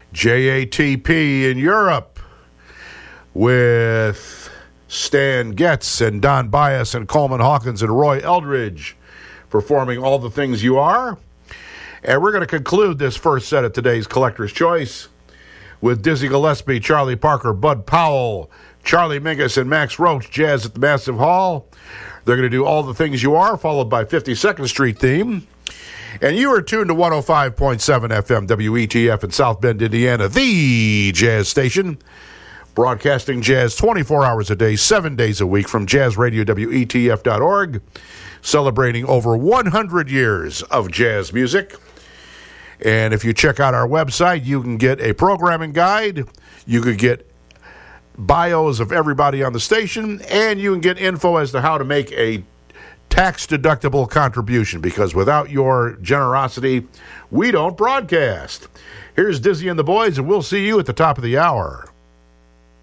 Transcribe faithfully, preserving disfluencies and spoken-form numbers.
J A T P in Europe with Stan Getz and Don Bias and Coleman Hawkins and Roy Eldridge performing All the Things You Are. And we're going to conclude this first set of today's Collector's Choice with Dizzy Gillespie, Charlie Parker, Bud Powell, Charlie Mingus, and Max Roach, Jazz at the Massive Hall. They're going to do All the Things You Are, followed by fifty-second Street Theme. And you are tuned to one oh five point seven F M W E T F in South Bend, Indiana, the Jazz Station, broadcasting jazz twenty-four hours a day, seven days a week from jazz radio W E T F dot org, celebrating over one hundred years of jazz music. And if you check out our website, you can get a programming guide, you could get bios of everybody on the station, and you can get info as to how to make a tax-deductible contribution, because without your generosity, we don't broadcast. Here's Dizzy and the Boys, and we'll see you at the top of the hour.